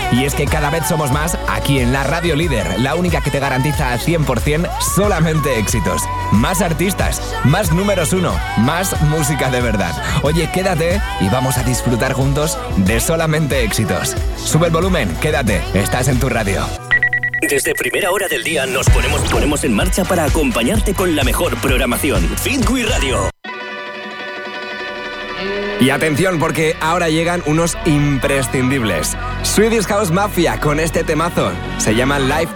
Y es que cada vez somos más aquí en la Radio Líder, la única que te garantiza al 100% solamente éxitos. Más artistas, más números 1, más música de verdad. Oye, quédate y vamos a disfrutar juntos de solamente éxitos. Sube el volumen, quédate, estás en tu radio. Desde primera hora del día nos ponemos en marcha para acompañarte con la mejor programación. Fit We Radio. Y atención, porque ahora llegan unos imprescindibles. Swedish House Mafia con este temazo. Se llama Lifetime.